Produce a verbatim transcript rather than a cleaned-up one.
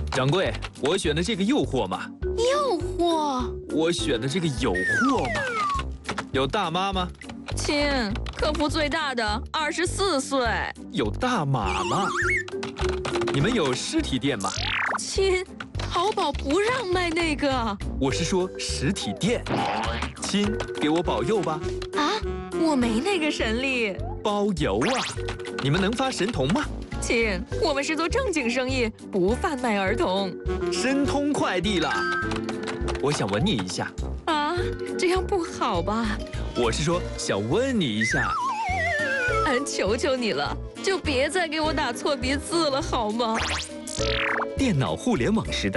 掌柜，我选的这个诱惑嘛。 诱惑？ 我选的这个有货嘛。有大妈吗？ 亲，客服最大的二十四岁。 有大码吗？你们有实体店吗？ 亲，淘宝不让卖那个。 我是说实体店。亲，给我保佑吧。 啊，我没那个神力。 包邮啊！你们能发神童吗？ 亲，我们是做正经生意，不贩卖儿童。 申通快递啦！我想吻你一下。 啊，这样不好吧？ 我是说想问你一下。 俺求求你了，就别再给我打错别字了，好吗？ 电脑互联网时代。